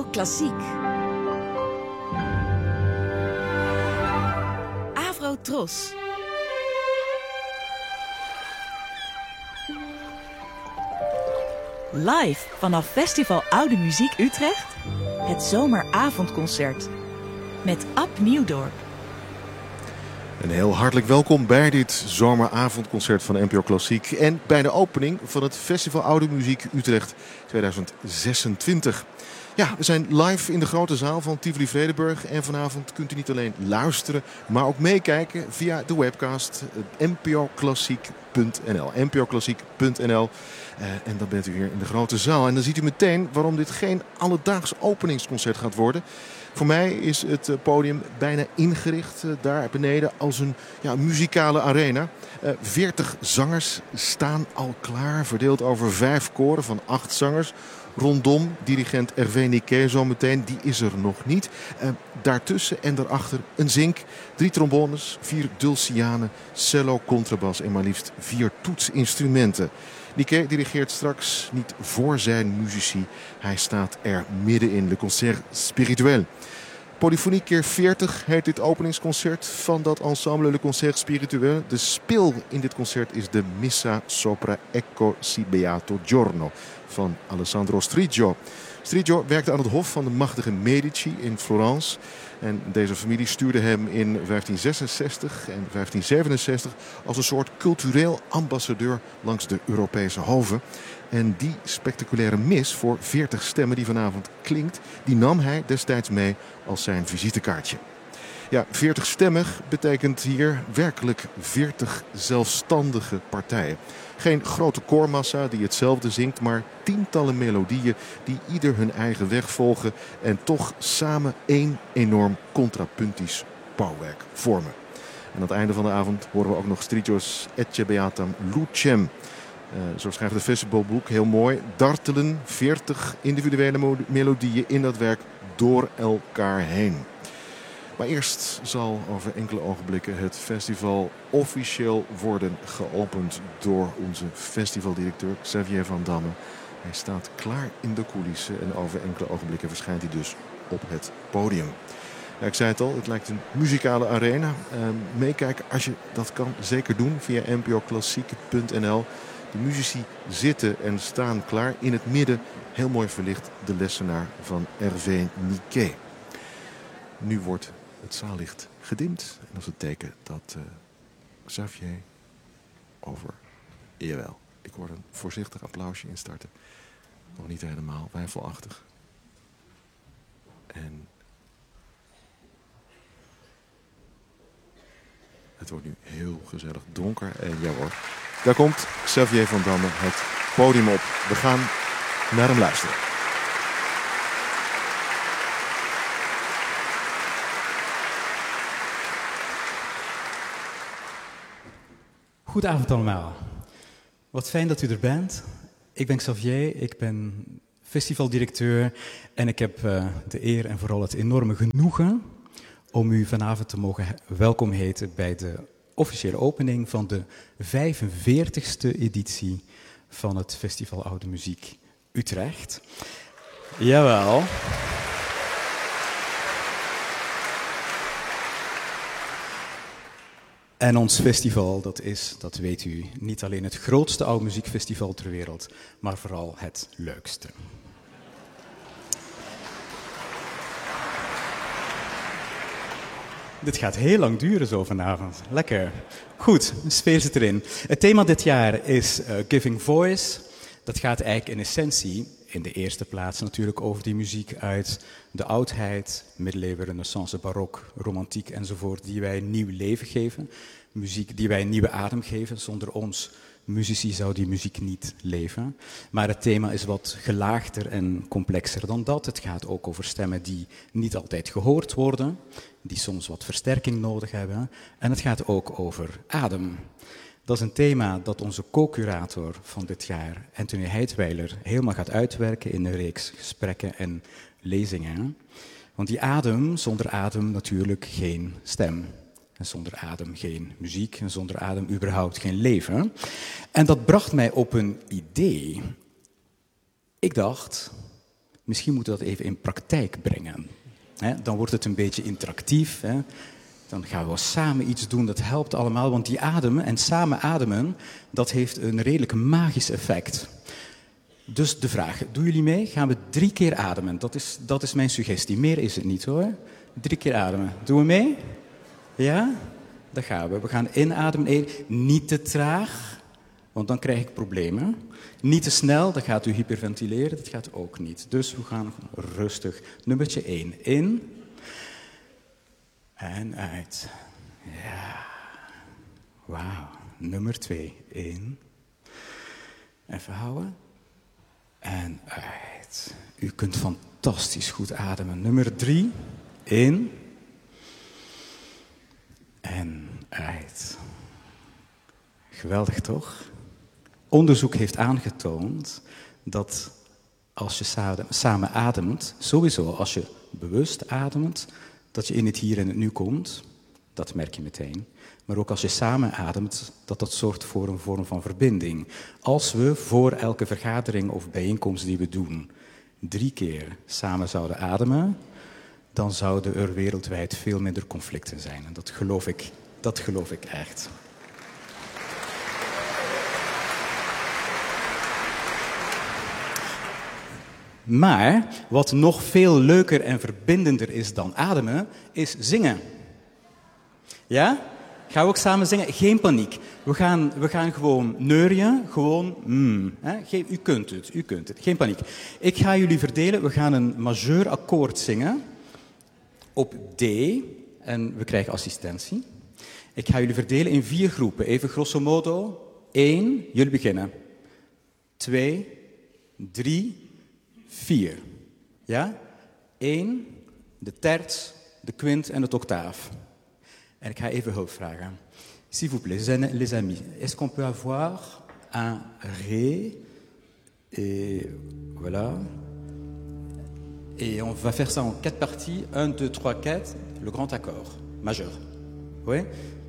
NPO Klassiek. Avro Tros. Live vanaf Festival Oude Muziek Utrecht. Het zomeravondconcert. Met Ab Nieuwdorp. Een heel hartelijk welkom bij dit zomeravondconcert van NPO Klassiek. En bij de opening van het Festival Oude Muziek Utrecht 2026. Ja, we zijn live in de grote zaal van Tivoli Vredenburg. En vanavond kunt u niet alleen luisteren, maar ook meekijken via de webcast npoklassiek.nl. npoklassiek.nl. En dan bent u hier in de grote zaal. En dan ziet u meteen waarom dit geen alledaags openingsconcert gaat worden. Voor mij is het podium bijna ingericht daar beneden als een muzikale arena. 40 zangers staan al klaar, verdeeld over 5 koren van 8 zangers. Rondom dirigent Hervé Niquet zometeen, die is er nog niet. Daartussen en daarachter een zink, 3 trombones, 4 dulcianen, cello, contrabas en maar liefst 4 toetsinstrumenten. Niquet dirigeert straks niet voor zijn muzici. Hij staat er middenin, le concert spirituel. Polyfonie keer 40 heet dit openingsconcert van dat ensemble Le Concert Spirituel. De spil in dit concert is de Missa sopra Ecco si beato giorno van Alessandro Striggio. Striggio werkte aan het hof van de machtige Medici in Florence. En deze familie stuurde hem in 1566 en 1567 als een soort cultureel ambassadeur langs de Europese hoven. En die spectaculaire mis voor 40 stemmen die vanavond klinkt, die nam hij destijds mee als zijn visitekaartje. Ja, 40-stemmig betekent hier werkelijk 40 zelfstandige partijen. Geen grote koormassa die hetzelfde zingt, maar tientallen melodieën die ieder hun eigen weg volgen en toch samen één enorm contrapuntisch bouwwerk vormen. En aan het einde van de avond horen we ook nog Striggio's Ecce Beatam Lucem. Zo schrijft het festivalboek heel mooi. Dartelen 40 individuele melodieën in dat werk door elkaar heen. Maar eerst zal over enkele ogenblikken het festival officieel worden geopend door onze festivaldirecteur Xavier van Damme. Hij staat klaar in de coulissen en over enkele ogenblikken verschijnt hij dus op het podium. Ja, ik zei het al, het lijkt een muzikale arena. Meekijken als je dat kan, zeker doen via npoklassiek.nl. De muzici zitten en staan klaar. In het midden, heel mooi verlicht, de lessenaar van Hervé Niquet. Nu wordt het zaallicht gedimd. En dat is het teken dat Xavier over... Jawel, ik hoor een voorzichtig applausje instarten. Nog niet helemaal, weifelachtig. En het wordt nu heel gezellig donker. En ja hoor, daar komt Xavier van Damme het podium op. We gaan naar hem luisteren. Goedenavond allemaal. Wat fijn dat u er bent. Ik ben Xavier, ik ben festivaldirecteur en ik heb de eer en vooral het enorme genoegen om u vanavond te mogen welkom heten bij de officiële opening van de 45e editie van het Festival Oude Muziek Utrecht. Jawel. En ons festival, dat weet u, niet alleen het grootste oude muziekfestival ter wereld, maar vooral het leukste. Dit gaat heel lang duren zo vanavond. Lekker. Goed, de sfeer zit erin. Het thema dit jaar is Giving Voice. Dat gaat eigenlijk in essentie, in de eerste plaats natuurlijk, over die muziek uit de oudheid, middeleeuwen, renaissance, barok, romantiek enzovoort, die wij nieuw leven geven. Muziek die wij nieuwe adem geven. Zonder ons muzici zou die muziek niet leven. Maar het thema is wat gelaagder en complexer dan dat. Het gaat ook over stemmen die niet altijd gehoord worden, die soms wat versterking nodig hebben. En het gaat ook over adem. Dat is een thema dat onze co-curator van dit jaar, Anthony Heidweiler, helemaal gaat uitwerken in een reeks gesprekken en lezingen. Want die adem, zonder adem natuurlijk geen stem. En zonder adem geen muziek en zonder adem überhaupt geen leven. En dat bracht mij op een idee. Ik dacht, Misschien moeten we dat even in praktijk brengen. Dan wordt het een beetje interactief. Dan gaan we samen iets doen, dat helpt allemaal. Want die ademen en samen ademen, dat heeft een redelijk magisch effect. Dus de vraag, doen jullie mee? Gaan we 3 keer ademen? Dat is mijn suggestie. Meer is het niet hoor. 3 keer ademen. Doen we mee? Ja? Daar gaan we. We gaan inademen. Niet te traag, want dan krijg ik problemen. Niet te snel, dan gaat u hyperventileren. Dat gaat ook niet. Dus we gaan rustig. Nummertje 1. In. En uit. Ja. Wauw. Nummer 2. In. Even houden. En uit. U kunt fantastisch goed ademen. Nummer 3. In. En uit. Geweldig toch? Onderzoek heeft aangetoond dat als je samen ademt, sowieso als je bewust ademt, dat je in het hier en het nu komt. Dat merk je meteen. Maar ook als je samen ademt, dat zorgt voor een vorm van verbinding. Als we voor elke vergadering of bijeenkomst die we doen 3 keer samen zouden ademen, dan zouden er wereldwijd veel minder conflicten zijn. En dat geloof ik echt. Maar wat nog veel leuker en verbindender is dan ademen, is zingen. Ja? Gaan we ook samen zingen? Geen paniek. We gaan gewoon neurien, gewoon u kunt het. Geen paniek. Ik ga jullie verdelen. We gaan een majeur akkoord zingen op D en we krijgen assistentie. Ik ga jullie verdelen in 4 groepen. Even grosso modo. 1, jullie beginnen. 2, 3, 4. Ja? 1, de terts, de kwint en het octaaf. En ik ga even hulp vragen. S'il vous plaît, les amis, est-ce qu'on peut avoir un Ré et voilà. Et on va faire ça en 4 parties. 1, 2, 3, 4, le grand accord, majeur. Oui?